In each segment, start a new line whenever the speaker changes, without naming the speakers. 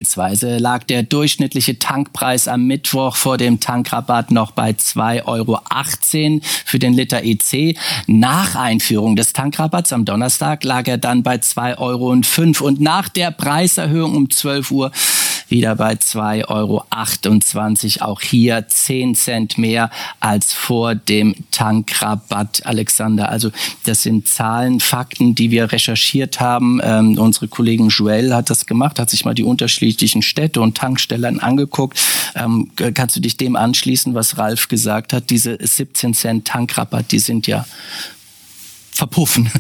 beispielsweise lag der durchschnittliche Tankpreis am Mittwoch vor dem Tankrabatt noch bei 2,18 € für den Liter EC. Nach Einführung des Tankrabatts am Donnerstag lag er dann bei 2,05 € und nach der Preiserhöhung um 12 Uhr wieder bei 2,28 €. Auch hier 10 Cent mehr als vor dem Tankrabatt, Alexander. Also das sind Zahlen, Fakten, die wir recherchiert haben. Unsere Kollegin Joelle hat das gemacht, hat sich mal die unterschiedlichen Städte und Tankstellen angeguckt. Kannst du dich dem anschließen, was Ralf gesagt hat? Diese 17 Cent Tankrabatt, die sind ja verpuffen.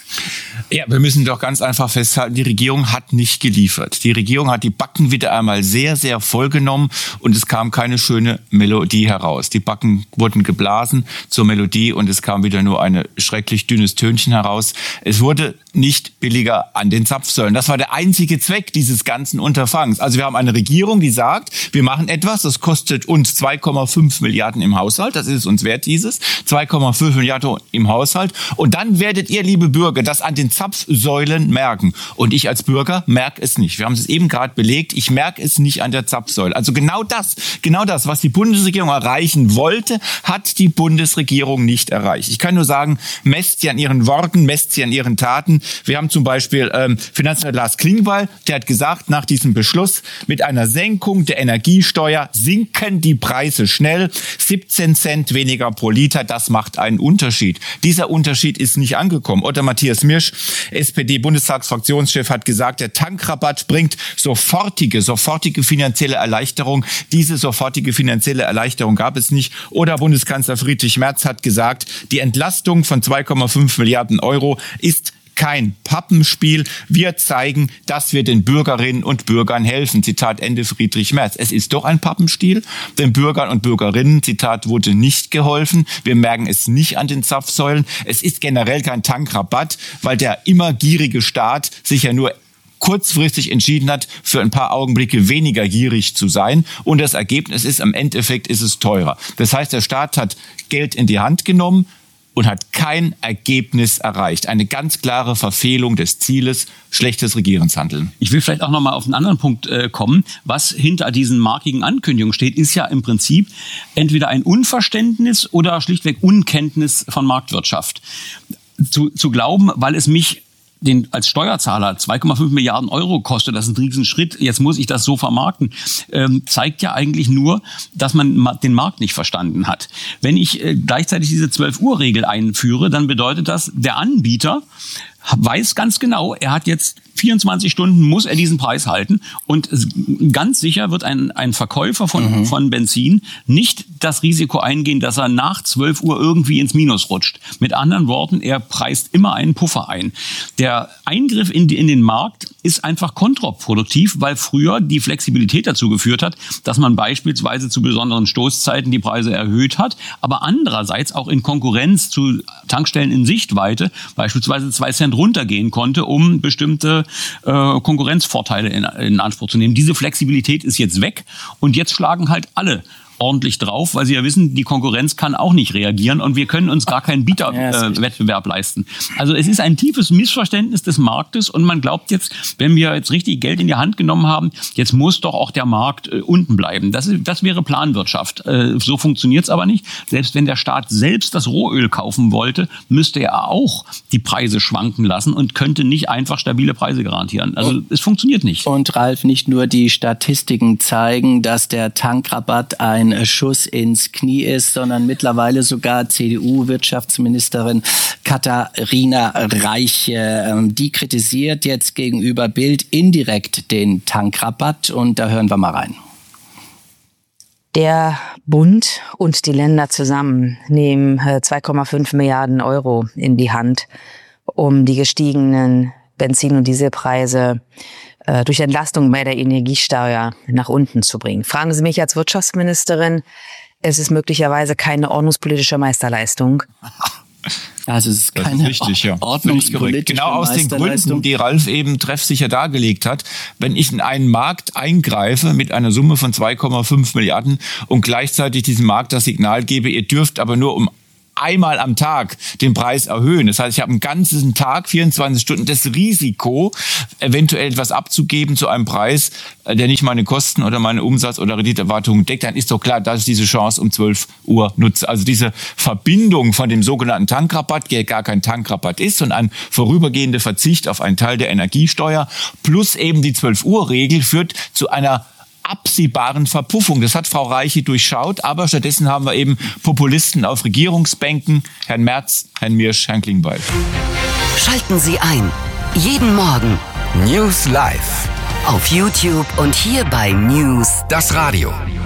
Ja, wir müssen doch ganz einfach festhalten, die Regierung hat nicht geliefert. Die Regierung hat die Backen wieder einmal sehr, sehr vollgenommen und es kam keine schöne Melodie heraus. Die Backen wurden geblasen zur Melodie und es kam wieder nur ein schrecklich dünnes Tönchen heraus. Es wurde nicht billiger an den Zapfsäulen. Das war der einzige Zweck dieses ganzen Unterfangs. Also wir haben eine Regierung, die sagt, wir machen etwas, das kostet uns 2,5 Milliarden im Haushalt, das ist es uns wert, dieses 2,5 Milliarden im Haushalt und dann werdet ihr, liebe Bürger, das an den Zapfsäulen merken. Und ich als Bürger merke es nicht. Wir haben es eben gerade belegt, ich merke es nicht an der Zapfsäule. Also genau das, was die Bundesregierung erreichen wollte, hat die Bundesregierung nicht erreicht. Ich kann nur sagen, messt sie an ihren Worten, messt sie an ihren Taten. Wir haben zum Beispiel Finanzminister Lars Klingbeil, der hat gesagt, nach diesem Beschluss mit einer Senkung der Energiesteuer sinken die Preise schnell. 17 Cent weniger pro Liter, das macht einen Unterschied. Dieser Unterschied ist nicht angekommen. Oder Matthias Mirsch, SPD-Bundestagsfraktionschef, hat gesagt, der Tankrabatt bringt sofortige finanzielle Erleichterung. Diese sofortige finanzielle Erleichterung gab es nicht. Oder Bundeskanzler Friedrich Merz hat gesagt, die Entlastung von 2,5 Milliarden Euro ist kein Pappenspiel. Wir zeigen, dass wir den Bürgerinnen und Bürgern helfen. Zitat Ende Friedrich Merz. Es ist doch ein Pappenspiel. Den Bürgern und Bürgerinnen, Zitat, wurde nicht geholfen. Wir merken es nicht an den Zapfsäulen. Es ist generell kein Tankrabatt, weil der immer gierige Staat sich ja nur kurzfristig entschieden hat, für ein paar Augenblicke weniger gierig zu sein. Und das Ergebnis ist, im Endeffekt ist es teurer. Das heißt, der Staat hat Geld in die Hand genommen und hat kein Ergebnis erreicht. Eine ganz klare Verfehlung des Zieles, schlechtes Regierungshandeln.
Ich will vielleicht auch noch mal auf einen anderen Punkt kommen. Was hinter diesen markigen Ankündigungen steht, ist ja im Prinzip entweder ein Unverständnis oder schlichtweg Unkenntnis von Marktwirtschaft. Zu glauben, weil es mich als Steuerzahler 2,5 Milliarden Euro kostet, das ist ein Riesenschritt, jetzt muss ich das so vermarkten, zeigt ja eigentlich nur, dass man den Markt nicht verstanden hat. Wenn ich gleichzeitig diese 12-Uhr-Regel einführe, dann bedeutet das, der Anbieter weiß ganz genau, er hat jetzt 24 Stunden, muss er diesen Preis halten und ganz sicher wird ein Verkäufer von Benzin nicht das Risiko eingehen, dass er nach 12 Uhr irgendwie ins Minus rutscht. Mit anderen Worten, er preist immer einen Puffer ein. Der Eingriff in den Markt ist einfach kontraproduktiv, weil früher die Flexibilität dazu geführt hat, dass man beispielsweise zu besonderen Stoßzeiten die Preise erhöht hat, aber andererseits auch in Konkurrenz zu Tankstellen in Sichtweite beispielsweise 2 Cent runtergehen konnte, um bestimmte Konkurrenzvorteile in Anspruch zu nehmen. Diese Flexibilität ist jetzt weg und jetzt schlagen halt alle ordentlich drauf, weil sie ja wissen, die Konkurrenz kann auch nicht reagieren und wir können uns gar keinen Bieterwettbewerb leisten. Also es ist ein tiefes Missverständnis des Marktes und man glaubt jetzt, wenn wir jetzt richtig Geld in die Hand genommen haben, jetzt muss doch auch der Markt unten bleiben. Das wäre Planwirtschaft. So funktioniert es aber nicht. Selbst wenn der Staat selbst das Rohöl kaufen wollte, müsste er auch die Preise schwanken lassen und könnte nicht einfach stabile Preise garantieren. Also es funktioniert nicht.
Und Ralf, nicht nur die Statistiken zeigen, dass der Tankrabatt ein Schuss ins Knie ist, sondern mittlerweile sogar CDU-Wirtschaftsministerin Katharina Reiche. Die kritisiert jetzt gegenüber Bild indirekt den Tankrabatt und da hören wir mal rein.
Der Bund und die Länder zusammen nehmen 2,5 Milliarden Euro in die Hand, um die gestiegenen Benzin- und Dieselpreise durch Entlastung bei der Energiesteuer nach unten zu bringen. Fragen Sie mich als Wirtschaftsministerin, es ist möglicherweise keine ordnungspolitische Meisterleistung.
Also es ist keine ordnungspolitische
Genau aus den Gründen, die Ralf eben treffsicher dargelegt hat. Wenn ich in einen Markt eingreife mit einer Summe von 2,5 Milliarden und gleichzeitig diesem Markt das Signal gebe, ihr dürft aber nur um einmal am Tag den Preis erhöhen. Das heißt, ich habe einen ganzen Tag, 24 Stunden, das Risiko, eventuell etwas abzugeben zu einem Preis, der nicht meine Kosten oder meine Umsatz- oder Renditeerwartungen deckt. Dann ist doch klar, dass ich diese Chance um 12 Uhr nutze. Also diese Verbindung von dem sogenannten Tankrabatt, der gar kein Tankrabatt ist, sondern ein vorübergehender Verzicht auf einen Teil der Energiesteuer plus eben die 12-Uhr-Regel führt zu einer absehbaren Verpuffung. Das hat Frau Reiche durchschaut, aber stattdessen haben wir eben Populisten auf Regierungsbänken, Herrn Merz, Herrn Miersch, Herrn Klingbeil.
Schalten Sie ein. Jeden Morgen News Live. Auf YouTube und hier bei News, das Radio.